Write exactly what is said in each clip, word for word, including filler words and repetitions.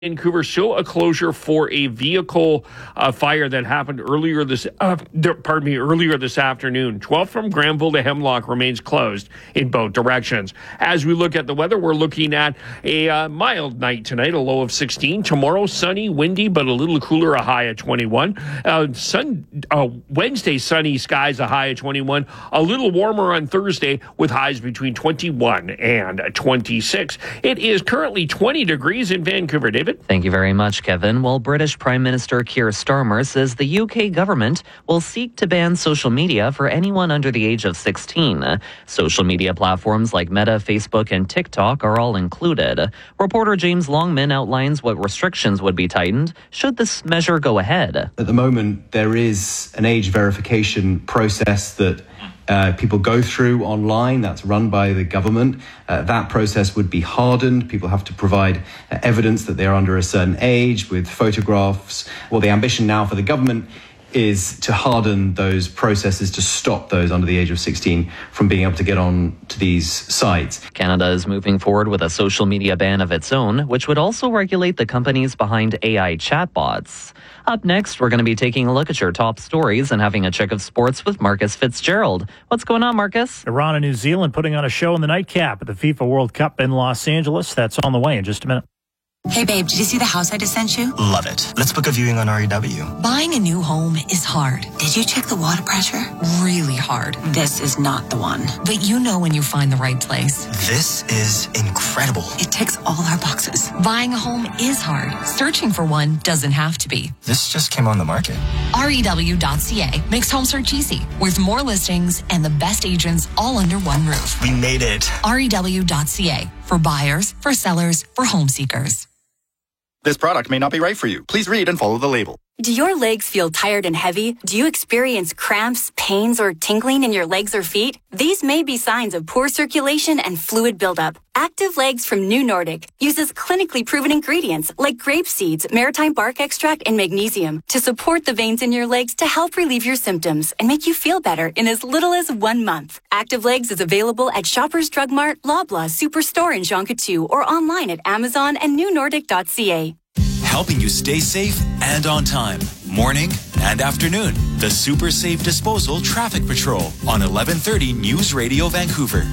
Vancouver show a closure for a vehicle uh, fire that happened earlier this uh, pardon me earlier this afternoon. twelve from Granville to Hemlock remains closed in both directions. As we look at the weather, we're looking at a uh, mild night tonight, a low of sixteen. Tomorrow, sunny, windy, but a little cooler, a high of twenty-one. Uh, sun, uh, Wednesday, sunny skies, a high of twenty-one. A little warmer on Thursday with highs between twenty-one and twenty-six. It is currently twenty degrees in Vancouver. David? Thank you very much, Kevin. Well, British Prime Minister Keir Starmer says the U K government will seek to ban social media for anyone under the age of sixteen. Social media platforms like Meta, Facebook, and TikTok are all included. Reporter James Longman outlines what restrictions would be tightened should this measure go ahead. At the moment, there is an age verification process that Uh, people go through online. That's run by the government. Uh, that process would be hardened. People have to provide uh, evidence that they're under a certain age with photographs. Well, the ambition now for the government is to harden those processes to stop those under the age of sixteen from being able to get on to these sites. Canada is moving forward with a social media ban of its own, which would also regulate the companies behind A I chatbots. Up next, we're going to be taking a look at your top stories and having a check of sports with Marcus Fitzgerald. What's going on, Marcus? Iran and New Zealand putting on a show in the nightcap at the FIFA World Cup in Los Angeles. That's on the way in just a minute. Hey babe, did you see the house I just sent you? Love it. Let's book a viewing on R E W. Buying a new home is hard. Did you check the water pressure? Really hard. This is not the one. But you know when you find the right place. This is incredible. It ticks all our boxes. Buying a home is hard. Searching for one doesn't have to be. This just came on the market. R E W dot C A makes home search easy with more listings and the best agents all under one roof. We made it. R E W dot C A for buyers, for sellers, for home seekers. This product may not be right for you. Please read and follow the label. Do your legs feel tired and heavy? Do you experience cramps, pains, or tingling in your legs or feet? These may be signs of poor circulation and fluid buildup. Active Legs from New Nordic uses clinically proven ingredients like grape seeds, maritime bark extract, and magnesium to support the veins in your legs to help relieve your symptoms and make you feel better in as little as one month. Active Legs is available at Shoppers Drug Mart, Loblaw, Superstore in Jonquière, or online at Amazon and new nordic dot c a. Helping you stay safe and on time, morning and afternoon. The Super Safe Disposal Traffic Patrol on eleven thirty News Radio Vancouver.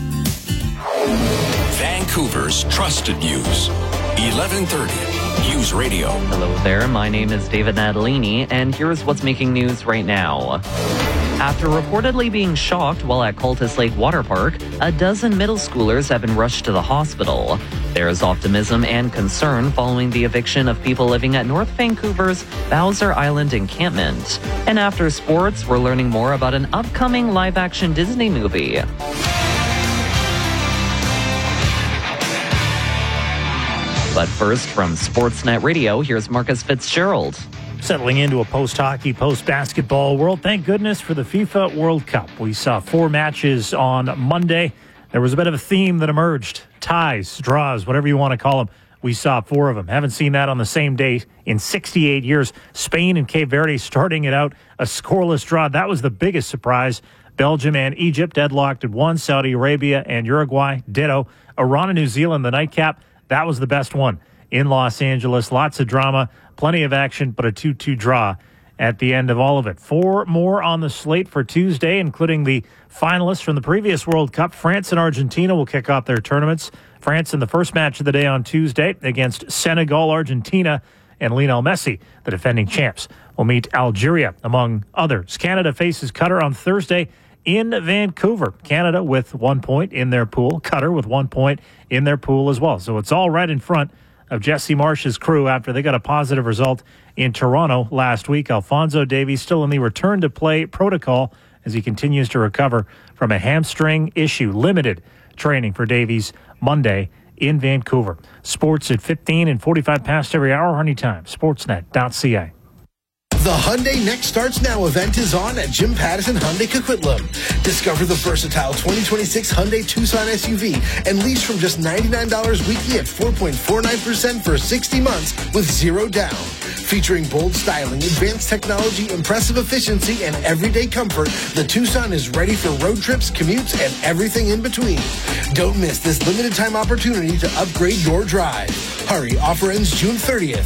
Vancouver's trusted news. eleven thirty News Radio. Hello there, my name is David Natalini, and here's what's making news right now. After reportedly being shocked while at Cultus Lake Water Park, a dozen middle schoolers have been rushed to the hospital. There is optimism and concern following the eviction of people living at North Vancouver's Bowser Island encampment. And after sports, we're learning more about an upcoming live-action Disney movie. But first, from Sportsnet Radio, here's Marcus Fitzgerald. Settling into a post-hockey, post-basketball world. Thank goodness for the FIFA World Cup. We saw four matches on Monday. There was a bit of a theme that emerged. Ties, draws, whatever you want to call them. We saw four of them. Haven't seen that on the same day in sixty-eight years. Spain and Cape Verde starting it out, a scoreless draw. That was the biggest surprise. Belgium and Egypt deadlocked at one. Saudi Arabia and Uruguay, ditto. Iran and New Zealand, the nightcap. That was the best one in Los Angeles. Lots of drama, plenty of action, but a two two draw at the end of all of it. Four more on the slate for Tuesday, including the finalists from the previous World Cup. France and Argentina will kick off their tournaments. France in the first match of the day on Tuesday against Senegal. Argentina and Lionel Messi, the defending champs, will meet Algeria, among others. Canada faces Qatar on Thursday in Vancouver. Canada with one point in their pool. Qatar with one point in their pool as well. So it's all right in front of Jesse Marsh's crew after they got a positive result in Toronto last week. Alphonso Davies still in the return-to-play protocol as he continues to recover from a hamstring issue. Limited training for Davies Monday in Vancouver. Sports at fifteen and forty-five past every hour, anytime. Sportsnet dot c a. The Hyundai Next Starts Now event is on at Jim Pattison Hyundai Coquitlam. Discover the versatile twenty twenty-six Hyundai Tucson S U V and lease from just ninety-nine dollars weekly at four point four nine percent for sixty months with zero down. Featuring bold styling, advanced technology, impressive efficiency, and everyday comfort, the Tucson is ready for road trips, commutes, and everything in between. Don't miss this limited time opportunity to upgrade your drive. Hurry, offer ends June thirtieth.